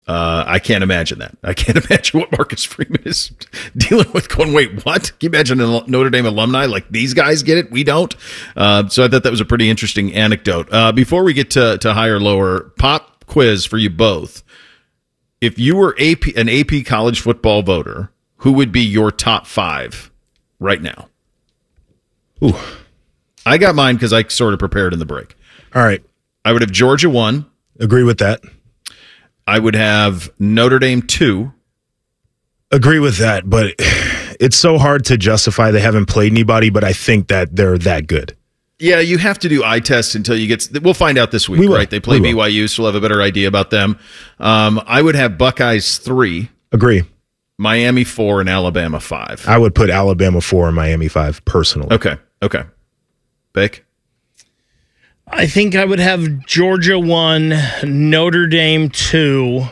I can't imagine that. I can't imagine what Marcus Freeman is dealing with going, wait, what? Can you imagine a Notre Dame alumni like these guys get it? We don't. So I thought that was a pretty interesting anecdote. Before we get to higher, lower, pop quiz for you both. If you were an AP college football voter, who would be your top 5 right now? Ooh. I got mine because I sort of prepared in the break. All right. I would have Georgia 1. Agree with that. I would have Notre Dame 2. Agree with that, but it's so hard to justify they haven't played anybody, but I think that they're that good. Yeah, you have to do eye tests until you get. We'll find out this week, right? They play BYU, so we'll have a better idea about them. I would have Buckeyes 3. Agree. Miami 4 and Alabama 5. I would put Alabama 4 and Miami 5 personally. Okay. Bake? I think I would have Georgia 1, Notre Dame 2.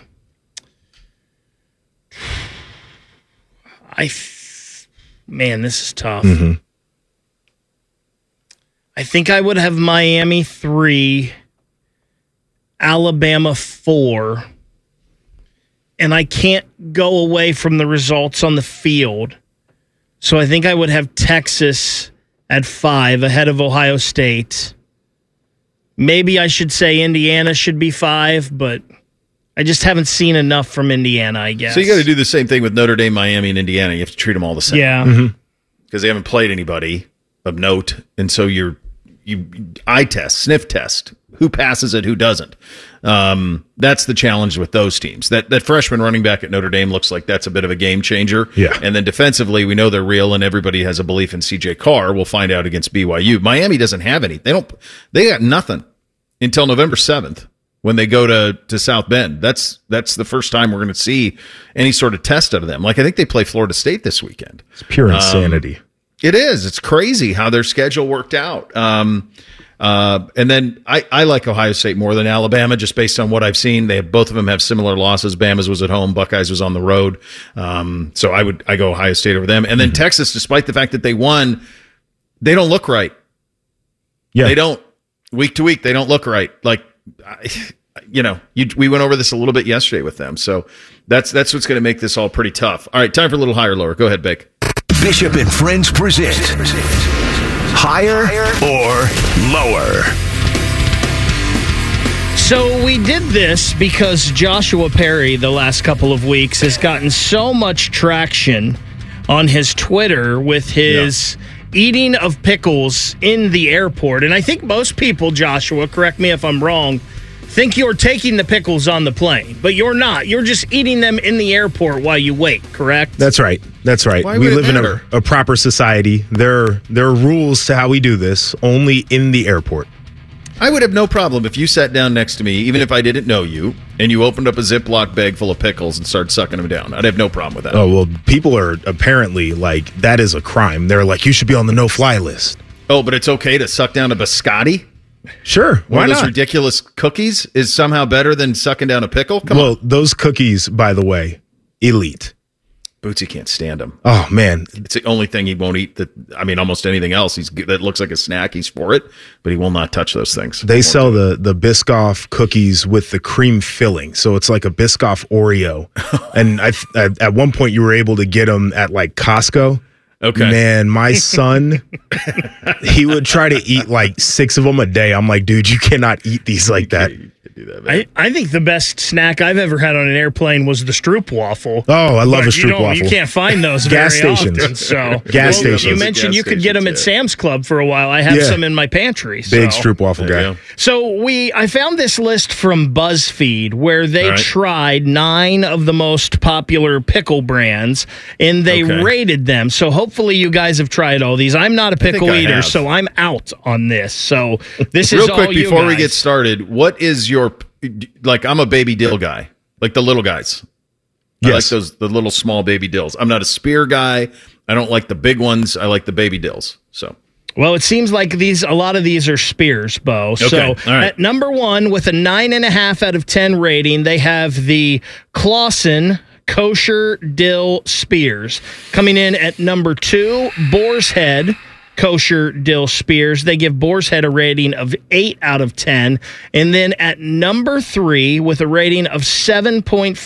Man, this is tough. Mm-hmm. I think I would have Miami 3, Alabama 4, and I can't go away from the results on the field. So I think I would have Texas at 5 ahead of Ohio State. Maybe I should say Indiana should be 5, but I just haven't seen enough from Indiana, I guess. So you got to do the same thing with Notre Dame, Miami, and Indiana. You have to treat them all the same. Yeah. Because they haven't played anybody of note, and so you eye test, sniff test, who passes it, who doesn't. That's the challenge with those teams. That freshman running back at Notre Dame looks like that's a bit of a game changer. Yeah. And then defensively, we know they're real, and everybody has a belief in C.J. Carr. We'll find out against BYU. Miami doesn't have any. They got nothing until November 7th when they go to South Bend. That's the first time we're going to see any sort of test out of them. Like, I think they play Florida State this weekend. It's pure insanity. It is. It's crazy how their schedule worked out. And then I like Ohio State more than Alabama, just based on what I've seen. Both of them have similar losses. Bama's was at home. Buckeyes was on the road. So I go Ohio State over them. And then Texas, despite the fact that they won, they don't look right. Yeah. They don't. Week to week, they don't look right. Like, we went over this a little bit yesterday with them. So that's what's going to make this all pretty tough. All right, time for a little higher, lower. Go ahead, Bake. Bishop and Friends present Higher or Lower. So we did this because Joshua Perry the last couple of weeks has gotten so much traction on his Twitter with his eating of pickles in the airport. And I think most people, Joshua, correct me if I'm wrong, think you're taking the pickles on the plane, but you're not. You're just eating them in the airport while you wait, correct? That's right. Why We would it live in matter? a proper society. There are rules to how we do this, only in the airport. I would have no problem if you sat down next to me, even if I didn't know you, and you opened up a Ziploc bag full of pickles and started sucking them down. I'd have no problem with that. Oh, well, people are apparently like, that is a crime. They're like, you should be on the no-fly list. Oh, but it's okay to suck down a biscotti? Sure, One why of those not? ridiculous cookies is somehow better than sucking down a pickle? Come on. Well, those cookies, by the way, elite. Bootsy can't stand them. Oh, man. It's the only thing he won't eat. Almost anything else that looks like a snack, he's for it, but he will not touch those things. They sell the Biscoff cookies with the cream filling. So it's like a Biscoff Oreo. And at one point, you were able to get them at like Costco. Okay. Man, my son, he would try to eat like 6 of them a day. I'm like, dude, you cannot eat these like that. You can't do that, man. I think the best snack I've ever had on an airplane was the Stroop waffle. Oh, I love a But Stroop waffle. You can't find those Gas very stations. often. So Gas Well, stations. You mentioned Gas you could get them at stations, yeah. Sam's Club for a while. I have Yeah. some in my pantry. So. Big Stroop waffle There you guy. go. So I found this list from BuzzFeed where they All right. tried 9 of the most popular pickle brands and they Okay. rated them. So hopefully you guys have tried all these. I'm not a pickle I eater, have. so I'm out on this. So this is Real quick all you before we guys. get started, what is your I'm a baby dill guy, like the little guys. I like Yes. the little small baby dills. I'm not a spear guy. I don't like the big ones. I like the baby dills. So Well, it seems like a lot of these are spears, Bo. Okay, So all right. at number 1 with a 9.5 out of 10 rating, they have the Clausen Kosher Dill Spears. Coming in at number 2, Boar's Head Kosher Dill Spears. They give Boar's Head a rating of 8 out of 10. And then at number 3 with a rating of 7.5